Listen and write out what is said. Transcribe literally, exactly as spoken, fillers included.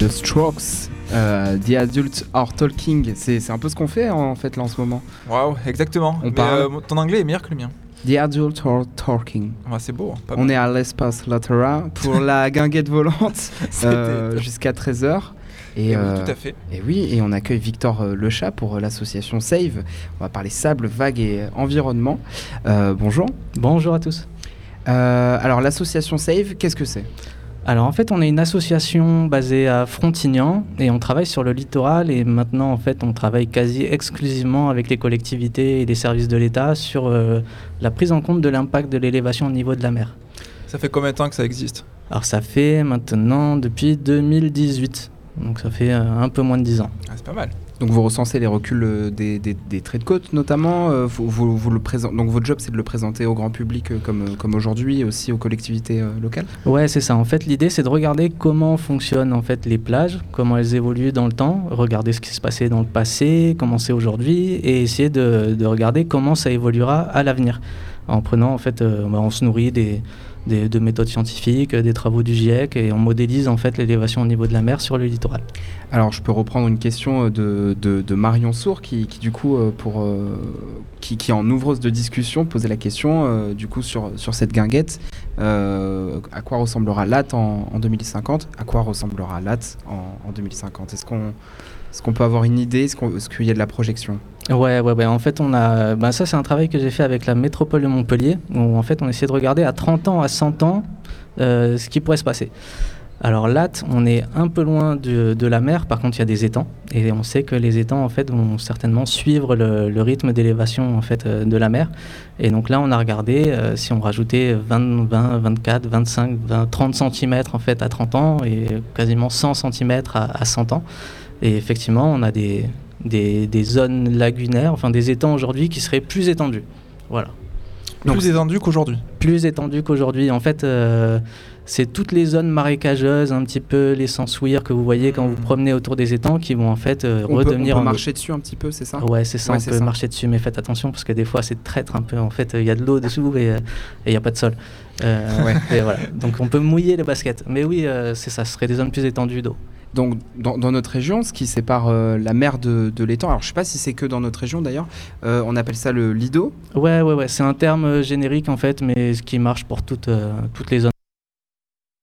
The Strokes, euh, The Adults Are Talking. C'est, c'est un peu ce qu'on fait en fait là en ce moment. Waouh, exactement. On Mais, parle. euh, ton anglais est meilleur que le mien. The Adults Are Talking. Ouais, c'est beau. Hein, pas On mal. est à l'espace Latera pour la guinguette volante euh, C'était- jusqu'à treize heures. Et, Eh oui, euh, tout à fait. et oui, et on accueille Victor euh, Lechat pour euh, l'association Save. On va parler sable, vagues et euh, environnement. Euh, bonjour. Bonjour à tous. Euh, alors l'association Save, qu'est-ce que c'est ? Alors en fait, on est une association basée à Frontignan et on travaille sur le littoral et maintenant en fait, on travaille quasi exclusivement avec les collectivités et les services de l'État sur euh, la prise en compte de l'impact de l'élévation au niveau de la mer. Ça fait combien de temps que ça existe ? Alors ça fait maintenant depuis deux mille dix-huit, donc ça fait euh, un peu moins de dix ans. Ah, c'est pas mal. Donc vous recensez les reculs euh, des, des, des traits de côte notamment. euh, vous, vous, vous le présent... Donc votre job c'est de le présenter au grand public euh, comme, euh, comme aujourd'hui et aussi aux collectivités euh, locales. Ouais, c'est ça. En fait, l'idée, c'est de regarder comment fonctionnent en fait les plages, comment elles évoluent dans le temps, regarder ce qui se passait dans le passé, comment c'est aujourd'hui, et essayer de, de regarder comment ça évoluera à l'avenir. En prenant, en fait, euh, bah, on se nourrit des, des, de méthodes scientifiques, des travaux du GIEC, et on modélise en fait l'élévation au niveau de la mer sur le littoral. Alors je peux reprendre une question de, de, de Marion Sour qui, qui du coup euh, pour euh, qui, qui en ouvreuse de discussion posait la question euh, du coup sur, sur cette guinguette. Euh, à quoi ressemblera Latte en, en deux mille cinquante ? À quoi ressemblera Latte en, en deux mille cinquante ? Est-ce qu'on, est-ce qu'on peut avoir une idée ? Est-ce, qu'on, est-ce qu'il y a de la projection ? Ouais, ouais, ouais. En fait, on a, bah, ça, c'est un travail que j'ai fait avec la métropole de Montpellier, où en fait, on essayait de regarder à trente ans, à cent ans, euh, ce qui pourrait se passer. Alors Latte, on est un peu loin de, de la mer, par contre il y a des étangs et on sait que les étangs en fait vont certainement suivre le, le rythme d'élévation en fait euh, de la mer. Et donc là on a regardé euh, si on rajoutait vingt, vingt, vingt-quatre, vingt-cinq, vingt, trente centimètres en fait à trente ans et quasiment cent centimètres à, à cent ans. Et effectivement on a des, des, des zones lagunaires, enfin des étangs aujourd'hui qui seraient plus étendus. Voilà. Donc, Donc, plus étendu qu'aujourd'hui. Plus étendus qu'aujourd'hui. En fait, euh, c'est toutes les zones marécageuses, un petit peu les sensouirs que vous voyez quand vous promenez autour des étangs qui vont en fait euh, on peut, redevenir on peut en eau. marcher dessus un petit peu, c'est ça ? Ouais, c'est ça, Ouais, on c'est peut ça. marcher dessus, mais faites attention parce que des fois c'est traître un peu. En fait, il y a de l'eau dessous et il n'y a pas de sol. Euh, Ouais. et voilà. Donc on peut mouiller les baskets. Mais oui, euh, c'est ça, ce serait des zones plus étendues d'eau. Donc dans, dans notre région, ce qui sépare euh, la mer de, de l'étang, alors je sais pas si c'est que dans notre région d'ailleurs, euh, on appelle ça le lido. Ouais, ouais, ouais, c'est un terme euh, générique en fait, mais ce qui marche pour toutes, euh, toutes les zones